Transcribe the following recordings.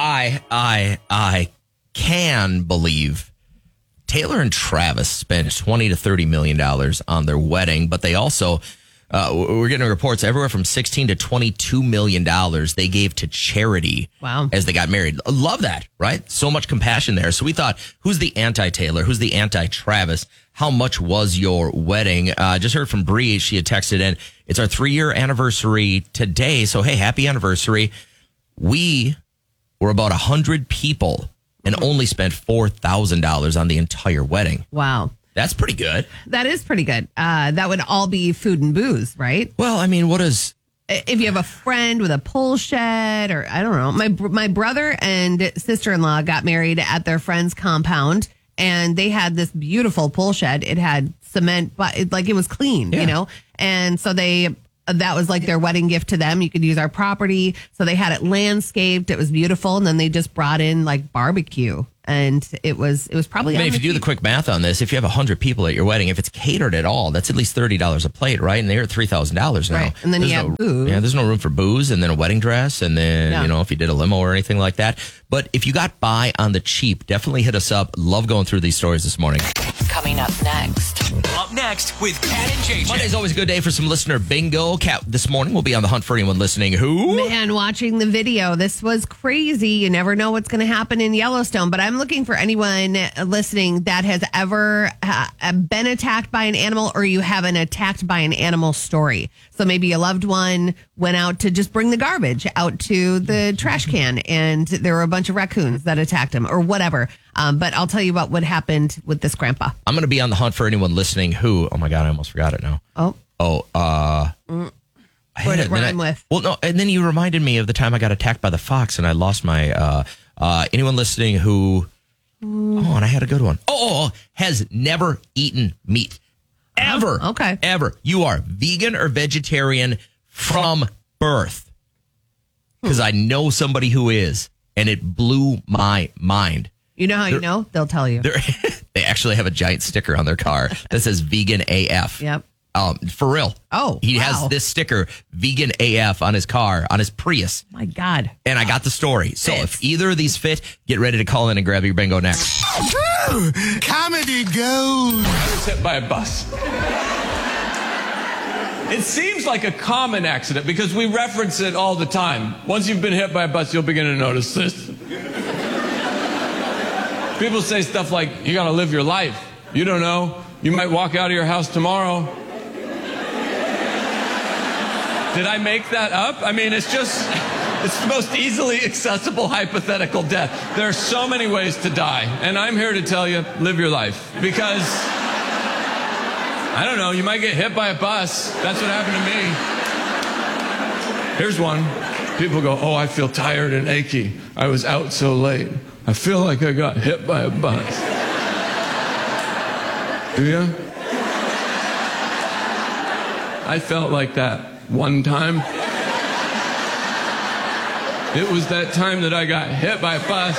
I can believe Taylor and Travis spent $20 to $30 million on their wedding, but they also, we're getting reports everywhere from $16 to $22 million they gave to charity. Wow. As they got married. Love that, right? So much compassion there. So we thought, who's the anti-Taylor? Who's the anti-Travis? How much was your wedding? Just heard from Bree. She had texted in. It's our 3-year anniversary today. So, hey, happy anniversary. We were about 100 people and only spent $4,000 on the entire wedding. Wow. That's pretty good. That is pretty good. That would all be food and booze, right? Well, I mean, what is... If you have a friend with a pull shed or I don't know. My brother and sister-in-law got married at their friend's compound and they had this beautiful pull shed. It had cement, but it was clean, you know? And so that was like their wedding gift to them. You could use our property. So they had it landscaped. It was beautiful. And then they just brought in like barbecue. And it was probably. I mean, if you do the quick math on this, if you have 100 people at your wedding, if it's catered at all, that's at least $30 a plate, right? And they're at $3,000 now. Right. And then you have booze. Yeah, there's no room for booze, and then a wedding dress, and then if you did a limo or anything like that. But if you got by on the cheap, definitely hit us up. Love going through these stories this morning. Coming up next. Up next with Kat and JJ. Monday's always a good day for some listener bingo. Kat, this morning we'll be on the hunt for anyone listening who? Man, watching the video, this was crazy. You never know what's going to happen in Yellowstone, but I'm looking for anyone listening that has ever been attacked by an animal or you have an attacked by an animal story. So maybe a loved one went out to just bring the garbage out to the trash can and there were a bunch of raccoons that attacked him or whatever. But I'll tell you about what happened with this grandpa. I'm going to be on the hunt for anyone listening who, oh my God, I almost forgot it now. What did it rhyme with? Well, no, and then you reminded me of the time I got attacked by the fox and I lost my, anyone listening who, and I had a good one. Has never eaten meat. Ever. Okay. Ever. You are vegan or vegetarian from birth. Because I know somebody who is, and it blew my mind. You know how you know? They'll tell you. They actually have a giant sticker on their car that says vegan AF. Yep. For real. He has this sticker, vegan AF, on his car, on his Prius. My God. And I got the story. So if either of these fit, get ready to call in and grab your bingo next. Comedy gold. I was hit by a bus. It seems like a common accident because we reference it all the time. Once you've been hit by a bus, you'll begin to notice this. People say stuff like, you gotta live your life. You don't know. You might walk out of your house tomorrow. Did I make that up? I mean, it's the most easily accessible hypothetical death. There are so many ways to die. And I'm here to tell you, live your life. Because, I don't know, you might get hit by a bus. That's what happened to me. Here's one. People go, I feel tired and achy. I was out so late. I feel like I got hit by a bus. Do you? I felt like that one time. It was that time that I got hit by a bus.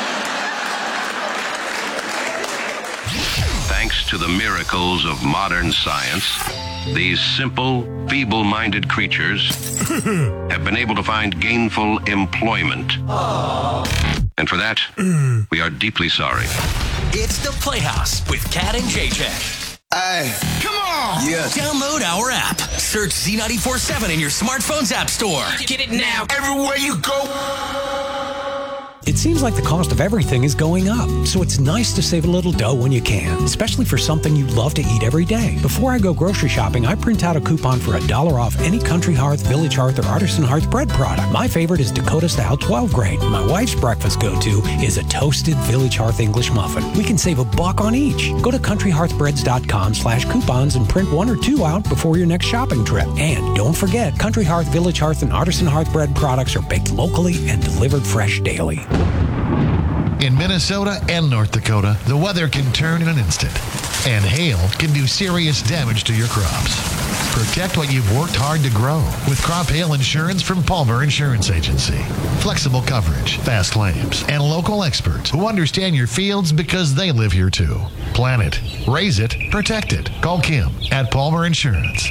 Thanks to the miracles of modern science, these simple, feeble-minded creatures have been able to find gainful employment. And for that, we are deeply sorry. It's the Playhouse with Kat and JJ. Hey, come on! Yeah. Download our app. Search Z94.7 in your smartphone's app store. Get it now. Everywhere you go. It seems like the cost of everything is going up, so it's nice to save a little dough when you can, especially for something you love to eat every day. Before I go grocery shopping, I print out a coupon for $1 off any Country Hearth, Village Hearth, or Artisan Hearth bread product. My favorite is Dakota Style 12 grain. My wife's breakfast go-to is a toasted Village Hearth English muffin. We can save $1 on each. Go to countryhearthbreads.com/coupons and print 1 or 2 out before your next shopping trip. And don't forget, Country Hearth, Village Hearth, and Artisan Hearth bread products are baked locally and delivered fresh daily. In Minnesota and North Dakota, the weather can turn in an instant, and hail can do serious damage to your crops. Protect what you've worked hard to grow with crop hail insurance from Palmer Insurance Agency. Flexible coverage, fast claims, and local experts who understand your fields because they live here too. Plan it, raise it, protect it. Call Kim at Palmer Insurance.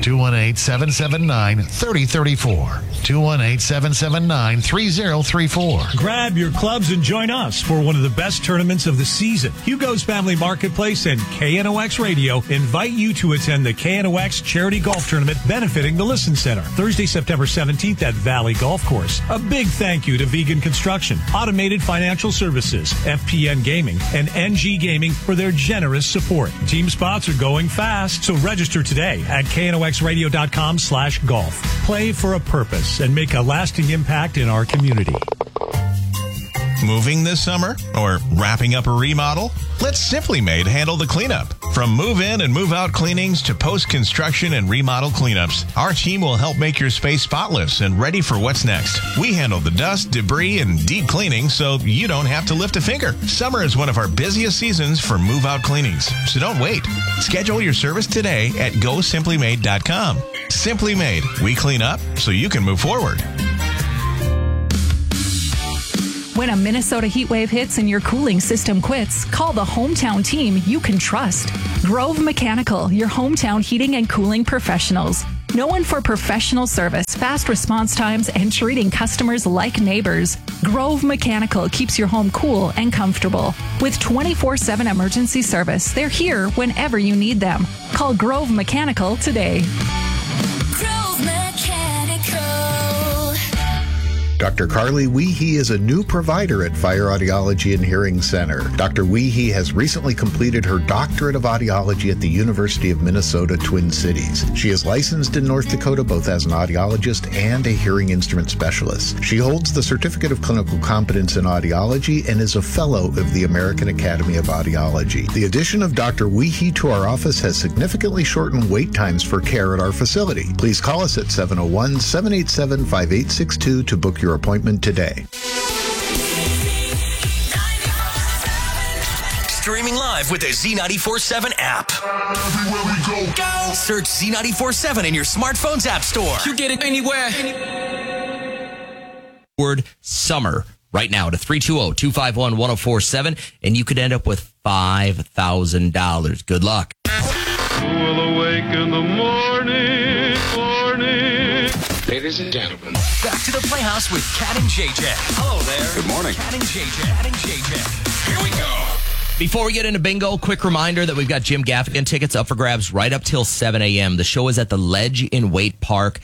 218-779-3034. 218-779-3034. Grab your clubs and join us for one of the best tournaments of the season. Hugo's Family Marketplace and KNOX Radio invite you to attend the KNOX Charity Golf Tournament benefiting the Listen Center, Thursday, September 17th at Valley Golf Course. A big thank you to Vegan Construction, Automated Financial Services, FPN Gaming, and NG Gaming for their generous support. Team spots are going fast, so register today at knoxradio.com/golf. Play for a purpose and make a lasting impact in our community. Moving this summer or wrapping up a remodel? Let Simply Made handle the cleanup. From move-in and move-out cleanings to post-construction and remodel cleanups, our team will help make your space spotless and ready for what's next. We handle the dust, debris, and deep cleaning so you don't have to lift a finger. Summer is one of our busiest seasons for move-out cleanings, so don't wait. Schedule your service today at GoSimplyMade.com. Simply Made. We clean up so you can move forward. When a Minnesota heat wave hits and your cooling system quits, call the hometown team you can trust. Grove Mechanical, your hometown heating and cooling professionals. Known for professional service, fast response times, and treating customers like neighbors, Grove Mechanical keeps your home cool and comfortable. With 24/7 emergency service, they're here whenever you need them. Call Grove Mechanical today. Grove Mechanical. Dr. Carly Weehee is a new provider at Fire Audiology and Hearing Center. Dr. Weehee has recently completed her doctorate of audiology at the University of Minnesota, Twin Cities. She is licensed in North Dakota both as an audiologist and a hearing instrument specialist. She holds the Certificate of Clinical Competence in Audiology and is a fellow of the American Academy of Audiology. The addition of Dr. Weehee to our office has significantly shortened wait times for care at our facility. Please call us at 701-787-5862 to book your appointment today. Streaming live with the Z94.7 app. Everywhere we go. Search Z94.7 in your smartphone's app store. You get it anywhere. Word summer right now to 320-251-1047, and you could end up with $5,000. Good luck. We'll awake in the morning. Ladies and gentlemen, back to the Playhouse with Cat and JJ. Hello there. Good morning. Cat and JJ. Here we go. Before we get into bingo, quick reminder that we've got Jim Gaffigan tickets up for grabs right up till 7 a.m. The show is at the Ledge in Waite Park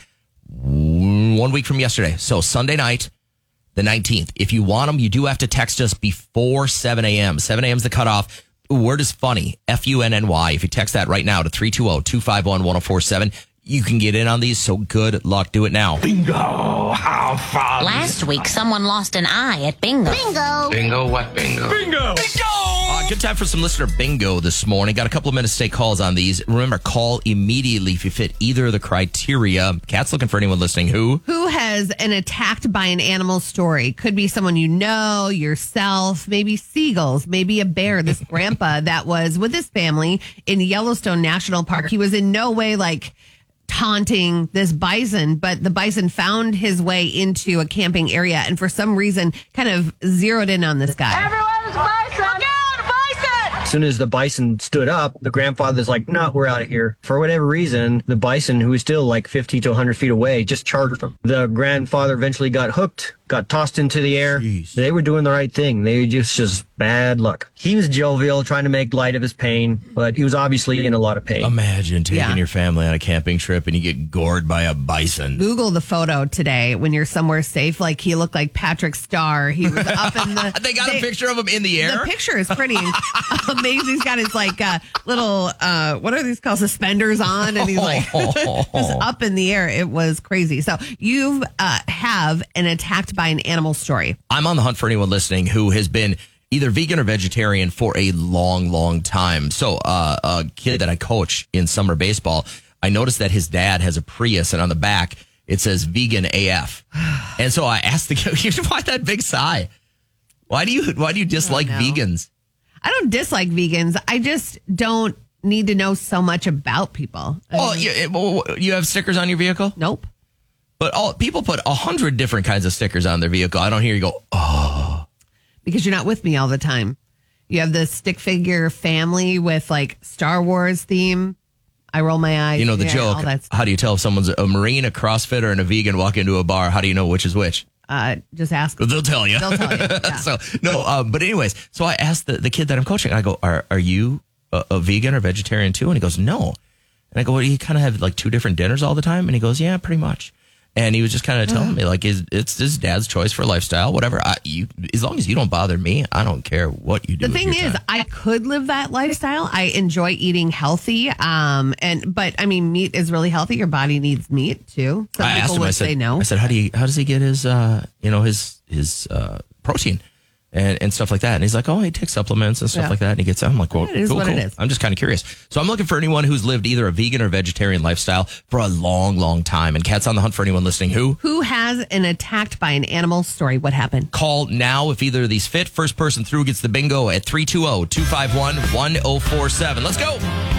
1 week from yesterday. So Sunday night, the 19th. If you want them, you do have to text us before 7 a.m. 7 a.m. is the cutoff. Word is funny, F-U-N-N-Y. If you text that right now to 320-251-1047, you can get in on these, so good luck. Do it now. Bingo! How fun! Last week, someone lost an eye at bingo. Bingo. Bingo what bingo? Bingo! Good time for some listener bingo this morning. Got a couple of minutes to take calls on these. Remember, call immediately if you fit either of the criteria. Kat's looking for anyone listening who has an attacked by an animal story. Could be someone you know, yourself, maybe seagulls, maybe a bear. This grandpa that was with his family in Yellowstone National Park. He was in no way like taunting this bison, but the bison found his way into a camping area and for some reason kind of zeroed in on this guy. Everyone's bison! Look out, bison! As soon as the bison stood up, the grandfather's like, no, we're out of here. For whatever reason, the bison, who was still like 50 to 100 feet away, just charged him. The grandfather eventually got hooked, got tossed into the air. Jeez. They were doing the right thing. They just bad luck. He was jovial, trying to make light of his pain, but he was obviously in a lot of pain. Imagine taking your family on a camping trip and you get gored by a bison. Google the photo today when you're somewhere safe. Like he looked like Patrick Starr. He was up in the... They got a picture of him in the air? The picture is pretty amazing. He's got his like little, what are these called, suspenders on, and he's like just up in the air. It was crazy. So you have an attacked by an animal story. I'm on the hunt for anyone listening who has been either vegan or vegetarian for a long, long time. So a kid that I coach in summer baseball, I noticed that his dad has a Prius, and on the back it says vegan AF. And so I asked the kid, why that big sigh? Why do you dislike vegans? I don't dislike vegans. I just don't need to know so much about people. You have stickers on your vehicle? Nope. But people put 100 different kinds of stickers on their vehicle. I don't hear you go, oh. Because you're not with me all the time. You have the stick figure family with like Star Wars theme. I roll my eyes. You know the all joke. that stuff. How do you tell if someone's a Marine, a CrossFitter, and a vegan walk into a bar? How do you know which is which? Just ask them. They'll tell you. They'll tell you. Yeah. But anyways, so I asked the kid that I'm coaching, I go, are you a vegan or vegetarian too? And he goes, no. And I go, well, you kind of have like 2 different dinners all the time? And he goes, yeah, pretty much. And he was just kind of telling me, like, it's his dad's choice for lifestyle, whatever. As long as you don't bother me, I don't care what you do. The thing is, I could live that lifestyle. I enjoy eating healthy. But I mean, meat is really healthy. Your body needs meat too. Some I people asked him, would I said, say no. I said, how does he get his, his protein and stuff like that? And he's like, oh, he takes supplements and stuff like that. And he gets, I'm like, well, it is cool, what cool. it is. I'm just kind of curious. So I'm looking for anyone who's lived either a vegan or vegetarian lifestyle for a long, long time. And Kat's on the hunt for anyone listening who has an attacked by an animal story. What happened? Call now if either of these fit. First person through gets the bingo at 320-251-1047. Let's go.